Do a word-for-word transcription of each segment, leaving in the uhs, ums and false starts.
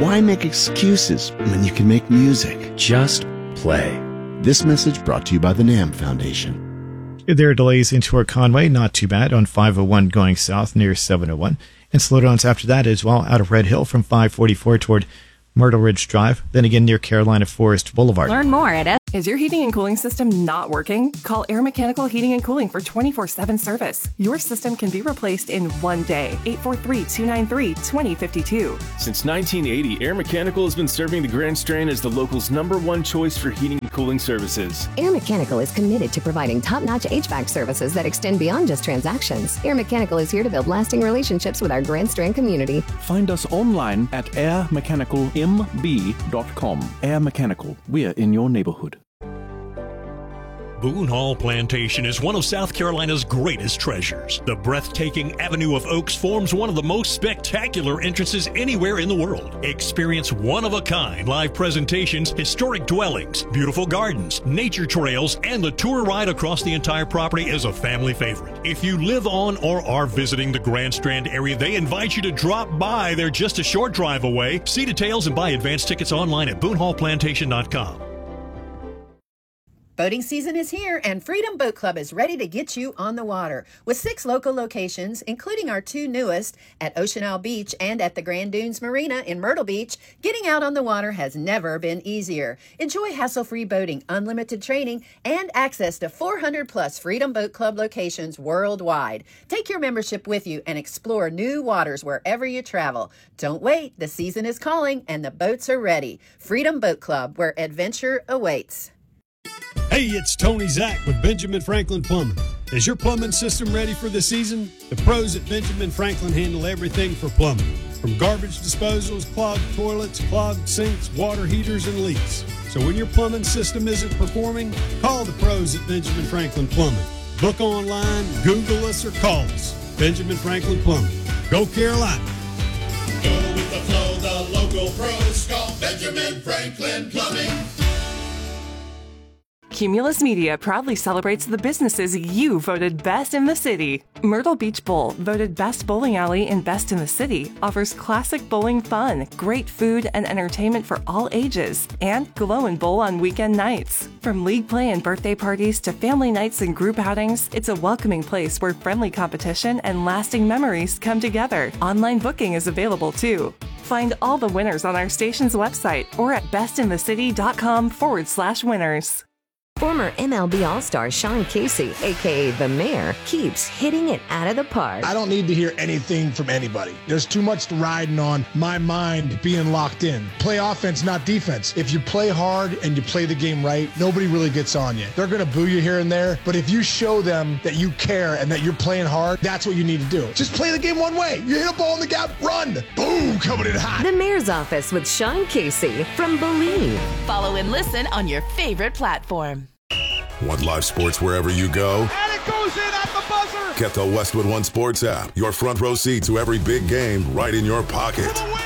Why make excuses when you can make music? Just play. This message brought to you by the NAMM Foundation. There are delays into toward Conway, not too bad, on five oh one going south near seven oh one. And slowdowns after that as well out of Red Hill from five forty-four toward Myrtle Ridge Drive, then again near Carolina Forest Boulevard. Learn more at S- Is your heating and cooling system not working? Call Air Mechanical Heating and Cooling for twenty-four seven service. Your system can be replaced in one day. eight four three, two nine three, two zero five two. Since nineteen eighty, Air Mechanical has been serving the Grand Strand as the local's number one choice for heating and cooling services. Air Mechanical is committed to providing top-notch H V A C services that extend beyond just transactions. Air Mechanical is here to build lasting relationships with our Grand Strand community. Find us online at air mechanical m b dot com. Air Mechanical, we're in your neighborhood. Boone Hall Plantation is one of South Carolina's greatest treasures. The breathtaking Avenue of Oaks forms one of the most spectacular entrances anywhere in the world. Experience one-of-a-kind live presentations, historic dwellings, beautiful gardens, nature trails, and the tour ride across the entire property is a family favorite. If you live on or are visiting the Grand Strand area, they invite you to drop by. They're just a short drive away. See details and buy advance tickets online at boone hall plantation dot com. Boating season is here, and Freedom Boat Club is ready to get you on the water. With six local locations, including our two newest at Ocean Isle Beach and at the Grand Dunes Marina in Myrtle Beach, getting out on the water has never been easier. Enjoy hassle-free boating, unlimited training, and access to four hundred plus Freedom Boat Club locations worldwide. Take your membership with you and explore new waters wherever you travel. Don't wait, the season is calling and the boats are ready. Freedom Boat Club, where adventure awaits. Hey, it's Tony Zach with Benjamin Franklin Plumbing. Is your plumbing system ready for the season? The pros at Benjamin Franklin handle everything for plumbing, from garbage disposals, clogged toilets, clogged sinks, water heaters, and leaks. So when your plumbing system isn't performing, call the pros at Benjamin Franklin Plumbing. Book online, Google us, or call us. Benjamin Franklin Plumbing. Go Carolina. Go with the flow, the local pros. Call Benjamin Franklin Plumbing. Cumulus Media proudly celebrates the businesses you voted best in the city. Myrtle Beach Bowl, voted best bowling alley and best in the city, offers classic bowling fun, great food and entertainment for all ages, and glow and bowl on weekend nights. From league play and birthday parties to family nights and group outings, it's a welcoming place where friendly competition and lasting memories come together. Online booking is available too. Find all the winners on our station's website or at bestinthecity.com forward slash winners. Former M L B All-Star Sean Casey, a k a. The Mayor, keeps hitting it out of the park. I don't need to hear anything from anybody. There's too much riding on my mind being locked in. Play offense, not defense. If you play hard and you play the game right, nobody really gets on you. They're going to boo you here and there, but if you show them that you care and that you're playing hard, that's what you need to do. Just play the game one way. You hit a ball in the gap, run. Boom, coming in hot. The Mayor's Office with Sean Casey from Believe. Follow and listen on your favorite platform. Want live sports wherever you go? And it goes in at the buzzer! Get the Westwood One Sports app. Your front row seat to every big game right in your pocket. Yeah!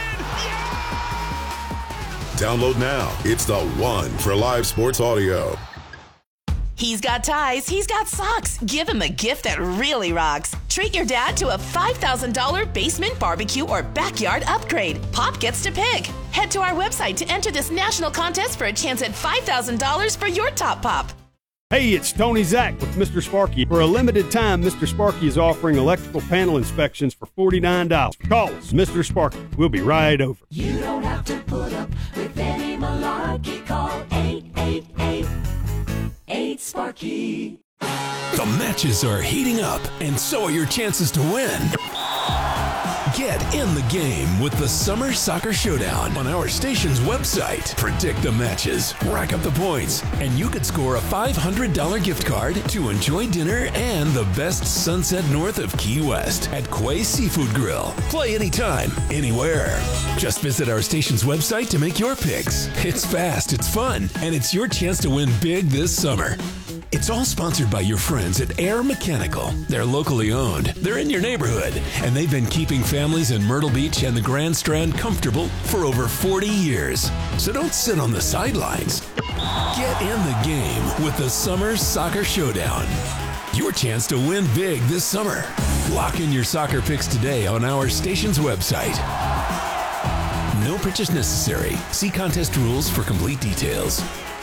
Download now. It's the one for live sports audio. He's got ties, he's got socks. Give him a gift that really rocks. Treat your dad to a five thousand dollars basement barbecue or backyard upgrade. Pop gets to pick. Head to our website to enter this national contest for a chance at five thousand dollars for your top pop. Hey, it's Tony Zach with Mister Sparky. For a limited time, Mister Sparky is offering electrical panel inspections for forty-nine dollars. Call us, Mister Sparky. We'll be right over. You don't have to put up with any malarkey. Call eight eight eight, eight Sparky. The matches are heating up, and so are your chances to win. Get in the game with the Summer Soccer Showdown on our station's website. Predict the matches, rack up the points, and you could score a five hundred dollars gift card to enjoy dinner and the best sunset north of Key West at Quay Seafood Grill. Play anytime, anywhere. Just visit our station's website to make your picks. It's fast, it's fun, and it's your chance to win big this summer. It's all sponsored by your friends at Air Mechanical. They're locally owned, they're in your neighborhood, and they've been keeping families in Myrtle Beach and the Grand Strand comfortable for over forty years. So don't sit on the sidelines. Get in the game with the Summer Soccer Showdown. Your chance to win big this summer. Lock in your soccer picks today on our station's website. No No purchase necessary. See contest rules for complete details.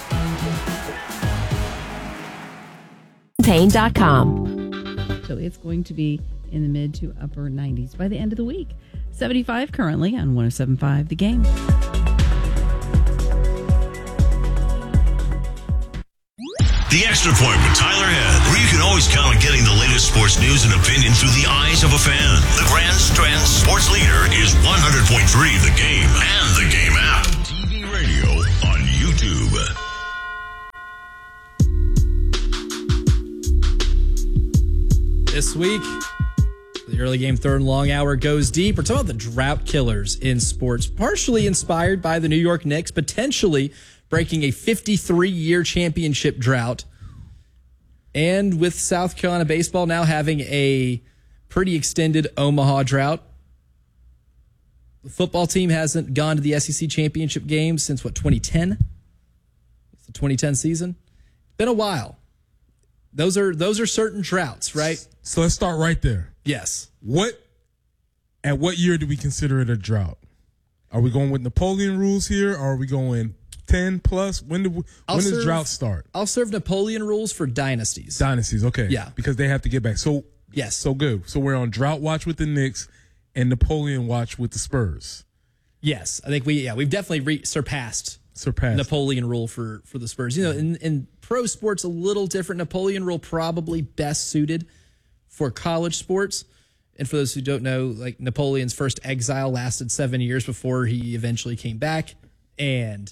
Pain dot com. So it's going to be in the mid to upper nineties by the end of the week. seventy-five currently on one oh seven point five The Game. The Extra Point with Tyler Head, where you can always count on getting the latest sports news and opinion through the eyes of a fan. The Grand Strand Sports Leader is one hundred point three The Game and The Game app. T V radio on YouTube. This week, the early game third and long hour goes deep. We're talking about the drought killers in sports, partially inspired by the New York Knicks, potentially breaking a fifty-three year championship drought. And with South Carolina baseball now having a pretty extended Omaha drought. The football team hasn't gone to the S E C championship game since, what, twenty ten? It's the twenty ten season. Been a while. Those are those are certain droughts, right? So let's start right there. Yes. What, at what year do we consider it a drought? Are we going with Napoleon rules here, or are we going ten plus? When do we, when does drought start? I'll serve Napoleon rules for dynasties. Dynasties, okay. Yeah. Because they have to get back. So yes. So good. So we're on drought watch with the Knicks and Napoleon watch with the Spurs. Yes. I think we yeah, we've definitely re- surpassed surpassed Napoleon rule for, for the Spurs. You know, in, in pro sports a little different. Napoleon rule probably best suited for college sports. And for those who don't know, like Napoleon's first exile lasted seven years before he eventually came back and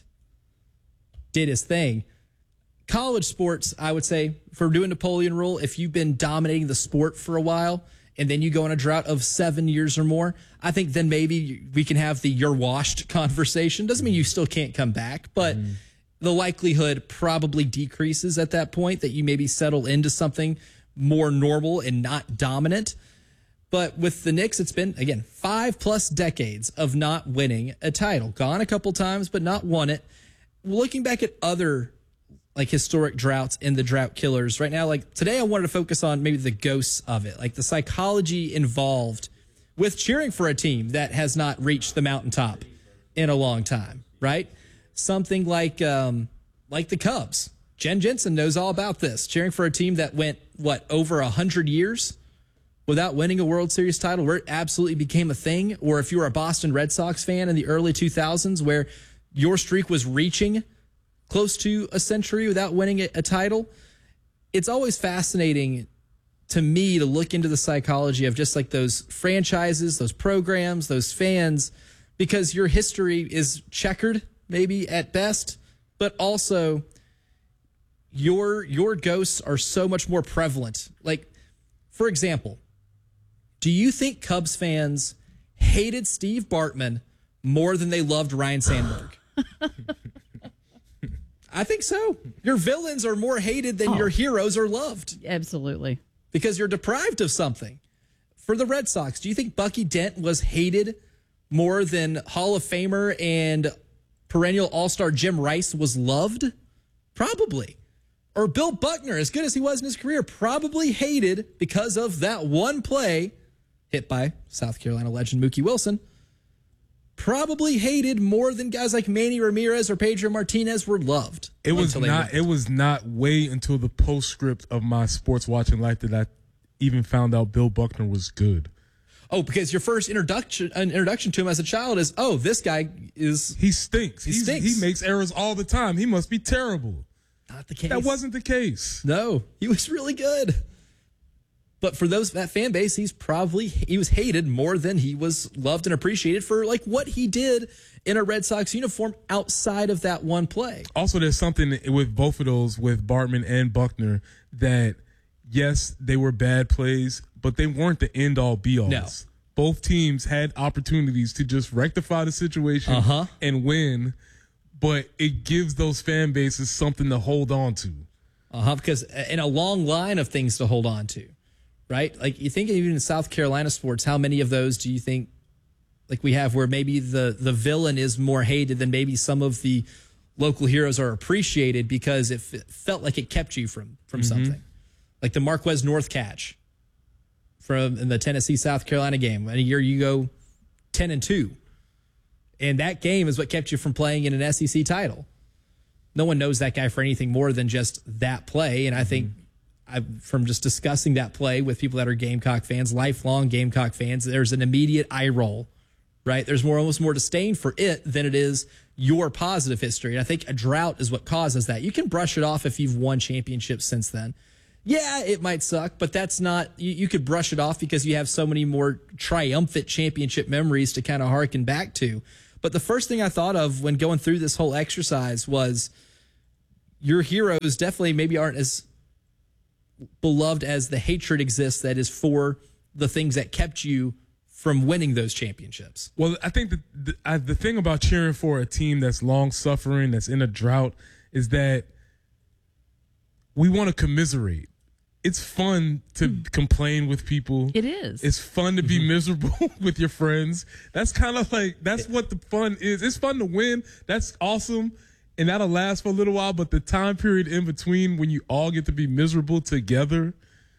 did his thing. College sports, I would say, for doing Napoleon rule, if you've been dominating the sport for a while and then you go on a drought of seven years or more, I think then maybe we can have the you're washed conversation. Doesn't mean you still can't come back, but mm. the likelihood probably decreases at that point that you maybe settle into something more normal and not dominant. But with the Knicks, it's been, again, five plus decades of not winning a title. Gone a couple times, but not won it. Looking back at other like historic droughts in the drought killers right now, like today I wanted to focus on maybe the ghosts of it, like the psychology involved with cheering for a team that has not reached the mountaintop in a long time, right? Something like um, like the Cubs. Jen Jensen knows all about this. Cheering for a team that went, what, over one hundred years without winning a World Series title, where it absolutely became a thing. Or if you were a Boston Red Sox fan in the early two thousands, where your streak was reaching close to a century without winning a, a title. It's always fascinating to me to look into the psychology of just like those franchises, those programs, those fans, because your history is checkered, maybe at best, but also your your ghosts are so much more prevalent. Like, for example, do you think Cubs fans hated Steve Bartman more than they loved Ryan Sandberg? I think so. Your villains are more hated than oh. your heroes are loved. Absolutely. Because you're deprived of something. For the Red Sox, do you think Bucky Dent was hated more than Hall of Famer and perennial All-Star Jim Rice was loved? Probably. Or Bill Buckner, as good as he was in his career, probably hated because of that one play hit by South Carolina legend Mookie Wilson. Probably hated more than guys like Manny Ramirez or Pedro Martinez were loved. It was not. It was not way until the postscript of my sports watching life that I even found out Bill Buckner was good. Oh, because your first introduction introduction to him as a child is, oh, this guy is he stinks. He He's, stinks. He makes errors all the time. He must be terrible. Not the case. That wasn't the case. No, he was really good. But for those that fan base, he's probably he was hated more than he was loved and appreciated for like what he did in a Red Sox uniform outside of that one play. Also, there's something with both of those, with Bartman and Buckner, that yes, they were bad plays, but they weren't the end all be all. No. Both teams had opportunities to just rectify the situation uh-huh. and win, but it gives those fan bases something to hold on to. Uh-huh, because in a long line of things to hold on to. Right? Like, you think even in South Carolina sports, how many of those do you think, like we have, where maybe the, the villain is more hated than maybe some of the local heroes are appreciated because it f- felt like it kept you from, from mm-hmm. something? Like the Marquez North catch from in the Tennessee South Carolina game. And a year you go ten and two. And that game is what kept you from playing in an S E C title. No one knows that guy for anything more than just that play. And I think I, from just discussing that play with people that are Gamecock fans, lifelong Gamecock fans, there's an immediate eye roll, right? There's more, almost more disdain for it than it is your positive history. And I think a drought is what causes that. You can brush it off if you've won championships since then. Yeah, it might suck, but that's not, you, you could brush it off because you have so many more triumphant championship memories to kind of harken back to. But the first thing I thought of when going through this whole exercise was your heroes definitely maybe aren't as beloved as the hatred exists that is for the things that kept you from winning those championships. Well, I think the, the, I, the thing about cheering for a team that's long suffering, that's in a drought, is that we want to commiserate. It's fun to mm. complain with people. It is. It's fun to be mm-hmm. miserable with your friends. That's kind of like, that's it, what the fun is. It's fun to win. That's awesome. And that'll last for a little while. But the time period in between when you all get to be miserable together,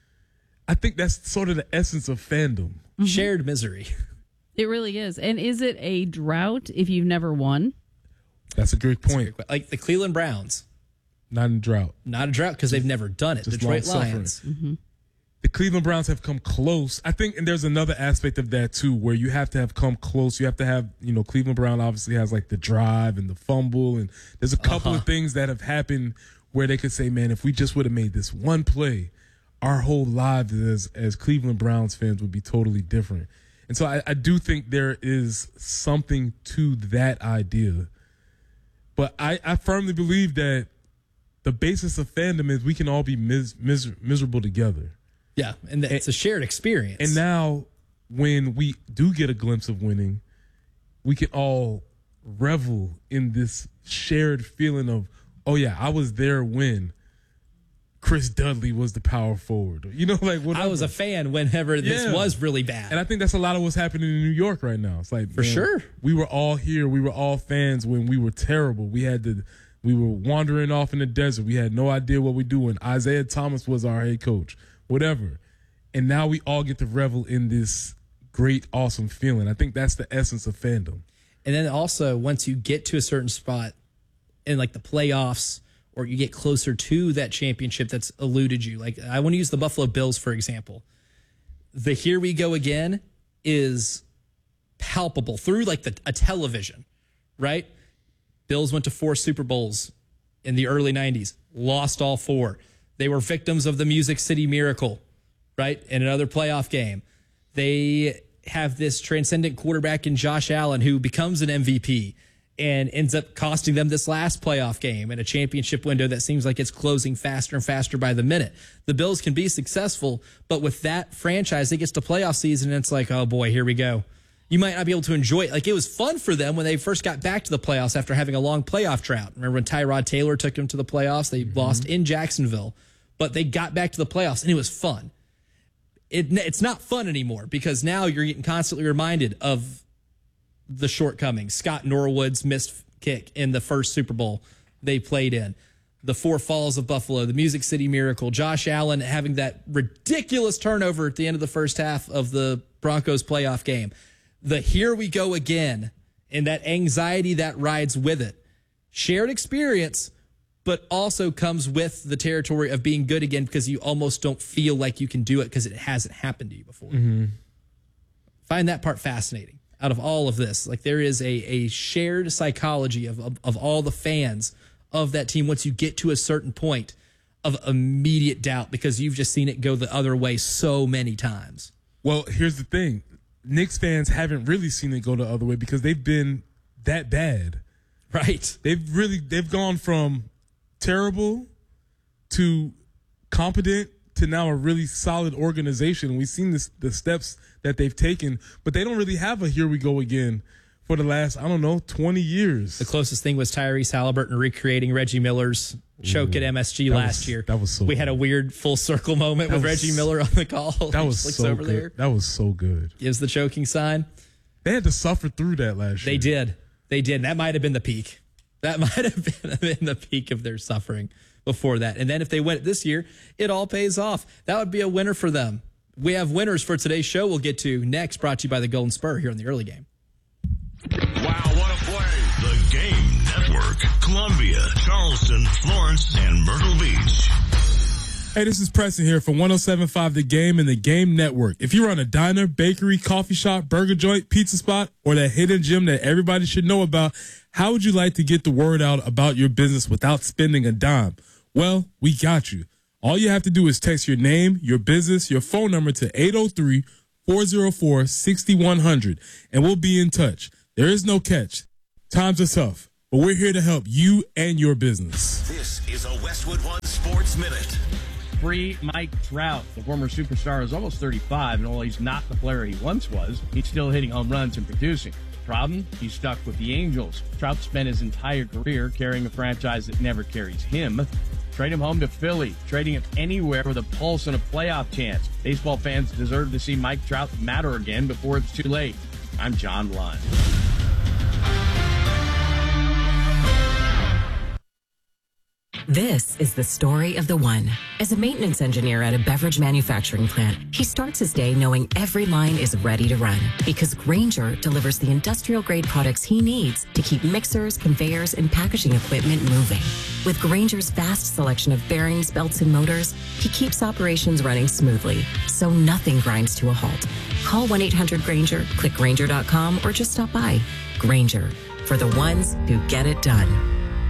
I think that's sort of the essence of fandom. Mm-hmm. Shared misery. It really is. And is it a drought if you've never won? That's a great point. A great, like the Cleveland Browns. Not in drought. Not a drought because they've never done it. Just Detroit Lions. Mm-hmm. The Cleveland Browns have come close. I think, and there's another aspect of that too, where you have to have come close. You have to have, you know, Cleveland Brown obviously has like the drive and the fumble, and there's a couple uh-huh. of things that have happened where they could say, man, if we just would have made this one play, our whole lives as as Cleveland Browns fans would be totally different. And so I, I do think there is something to that idea. But I, I firmly believe that the basis of fandom is we can all be mis- mis- miserable together. Yeah, and it's a shared experience. And now when we do get a glimpse of winning, we can all revel in this shared feeling of, oh, yeah, I was there when Chris Dudley was the power forward. You know, like whatever. I was a fan whenever this yeah. was really bad. And I think that's a lot of what's happening in New York right now. It's like, for man, sure. We were all here. We were all fans when we were terrible. We had to... We were wandering off in the desert. We had no idea what we were doing. Isaiah Thomas was our head coach, whatever. And now we all get to revel in this great, awesome feeling. I think that's the essence of fandom. And then also, once you get to a certain spot in like the playoffs, or you get closer to that championship that's eluded you. Like I want to use the Buffalo Bills, for example. The here we go again is palpable through like the, a television, right? Bills went to four Super Bowls in the early nineties, lost all four. They were victims of the Music City Miracle, right? In another playoff game. They have this transcendent quarterback in Josh Allen who becomes an M V P and ends up costing them this last playoff game in a championship window that seems like it's closing faster and faster by the minute. The Bills can be successful, but with that franchise, it gets to playoff season and it's like, oh boy, here we go. You might not be able to enjoy it. Like, it was fun for them when they first got back to the playoffs after having a long playoff drought. Remember when Tyrod Taylor took them to the playoffs? They mm-hmm. lost in Jacksonville, but they got back to the playoffs, and it was fun. It, it's not fun anymore because now you're getting constantly reminded of the shortcomings. Scott Norwood's missed kick in the first Super Bowl they played in. The Four Falls of Buffalo, the Music City Miracle, Josh Allen having that ridiculous turnover at the end of the first half of the Broncos playoff game. The here we go again, and that anxiety that rides with it. Shared experience, but also comes with the territory of being good again because you almost don't feel like you can do it because it hasn't happened to you before. Mm-hmm. Find that part fascinating out of all of this. Like there is a, a shared psychology of, of, of all the fans of that team once you get to a certain point of immediate doubt because you've just seen it go the other way so many times. Well, here's the thing. Knicks fans haven't really seen it go the other way because they've been that bad. Right. They've really, they've gone from terrible to competent to now a really solid organization. We've seen this, the steps that they've taken, but they don't really have a here we go again for the last, I don't know, twenty years. The closest thing was Tyrese Halliburton recreating Reggie Miller's choke Ooh, at M S G last was, year. That was so We good. had a weird full circle moment that with was, Reggie Miller on the call. That was so over good. There. That was so good. Gives the choking sign. They had to suffer through that last year. They did. They did. That might have been the peak. That might have been, been the peak of their suffering before that. And then if they win it this year, it all pays off. That would be a winner for them. We have winners for today's show we'll get to next, brought to you by the Golden Spur here in the early game. Wow. The Game Network. Columbia, Charleston, Florence, and Myrtle Beach. Hey, this is Preston here from one oh seven point five The Game and The Game Network. If you run a diner, bakery, coffee shop, burger joint, pizza spot, or that hidden gym that everybody should know about, how would you like to get the word out about your business without spending a dime? Well, we got you. All you have to do is text your name, your business, your phone number to eight oh three, four oh four, six one zero zero, and we'll be in touch. There is no catch. Times are tough, but we're here to help you and your business. This is a Westwood One Sports Minute. Free Mike Trout. The former superstar is almost thirty-five, and while he's not the player he once was, he's still hitting home runs and producing. Problem? He's stuck with the Angels. Trout spent his entire career carrying a franchise that never carries him. Trade him home to Philly. Trading him anywhere with a pulse and a playoff chance. Baseball fans deserve to see Mike Trout matter again before it's too late. I'm John Lund. This is the story of the one. As a maintenance engineer at a beverage manufacturing plant, he starts his day knowing every line is ready to run because Grainger delivers the industrial-grade products he needs to keep mixers, conveyors, and packaging equipment moving. With Grainger's vast selection of bearings, belts, and motors, he keeps operations running smoothly, so nothing grinds to a halt. Call one eight hundred Grainger, click Grainger dot com, or just stop by. Grainger, for the ones who get it done.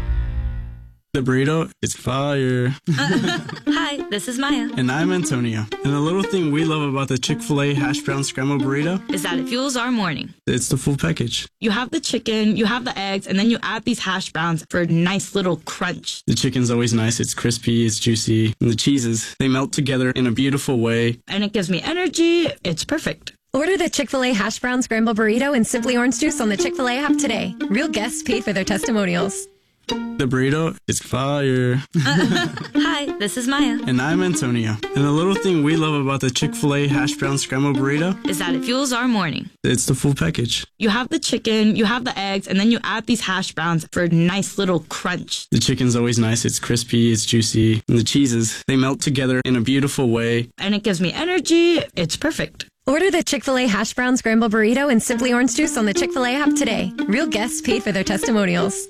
The burrito is fire. Uh, hi, this is Maya. And I'm Antonio. And the little thing we love about the Chick-fil-A hash brown scrambled burrito is that it fuels our morning. It's the full package. You have the chicken, you have the eggs, and then you add these hash browns for a nice little crunch. The chicken's always nice. It's crispy, it's juicy. And the cheeses, they melt together in a beautiful way. And it gives me energy. It's perfect. Order the Chick-fil-A hash brown scrambled burrito and Simply Orange Juice on the Chick-fil-A app today. Real guests paid for their testimonials. The burrito is fire. Uh, hi, this is Maya. And I'm Antonio. And the little thing we love about the Chick-fil-A hash brown scrambled burrito is that it fuels our morning. It's the full package. You have the chicken, you have the eggs, and then you add these hash browns for a nice little crunch. The chicken's always nice. It's crispy, it's juicy. And the cheeses, they melt together in a beautiful way. And it gives me energy. It's perfect. Order the Chick-fil-A hash brown scrambled burrito and Simply Orange Juice on the Chick-fil-A app today. Real guests paid for their testimonials.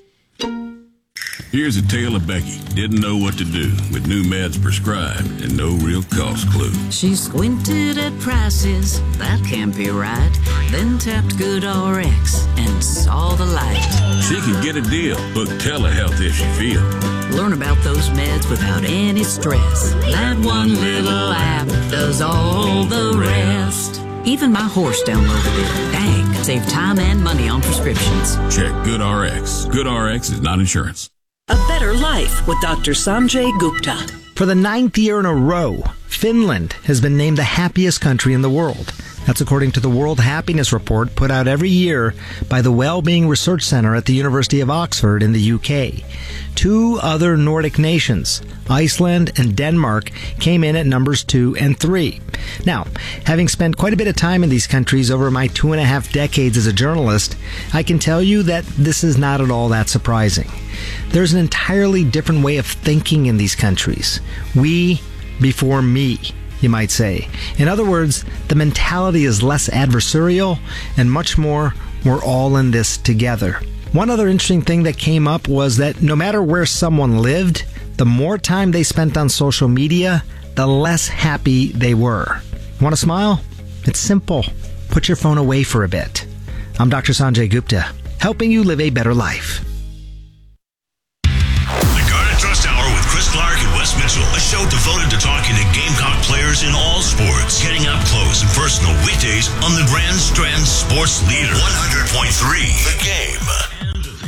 Here's a tale of Becky. Didn't know what to do with new meds prescribed and no real cost clue. She squinted at prices, that can't be right. Then tapped GoodRx and saw the light. She could get a deal. Book telehealth if she feel. Learn about those meds without any stress. That one little app does all the rest. Even my horse downloaded it. Dang, save time and money on prescriptions. Check GoodRx. GoodRx is not insurance. A better life with Doctor Sanjay Gupta. For the ninth year in a row, Finland has been named the happiest country in the world. That's according to the World Happiness Report put out every year by the Wellbeing Research Center at the University of Oxford in the U K. Two other Nordic nations, Iceland and Denmark, came in at numbers two and three. Now, having spent quite a bit of time in these countries over my two and a half decades as a journalist, I can tell you that this is not at all that surprising. There's an entirely different way of thinking in these countries. We before me, you might say. In other words, the mentality is less adversarial and much more, we're all in this together. One other interesting thing that came up was that no matter where someone lived, the more time they spent on social media, the less happy they were. Want to smile? It's simple. Put your phone away for a bit. I'm Doctor Sanjay Gupta, helping you live a better life. Chris Clark and Wes Mitchell, a show devoted to talking to Gamecock players in all sports, getting up close and personal weekdays on the Grand Strand Sports Leader one hundred point three The Game.